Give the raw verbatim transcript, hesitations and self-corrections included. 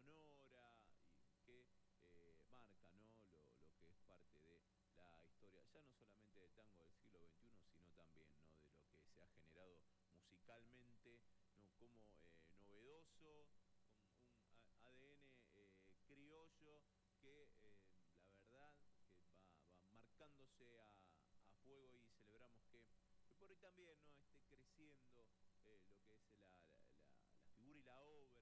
sonora y que eh, marca, ¿no? lo, lo que es parte de la historia, ya no solamente del tango del siglo veintiuno, sino también, ¿no? de lo que se ha generado musicalmente, ¿no? como eh, novedoso, con un A- ADN eh, criollo que eh, la verdad que va, va marcándose a, a fuego y celebramos que, que por hoy también, ¿no? esté creciendo eh, lo que es la, la, la- la figura y la obra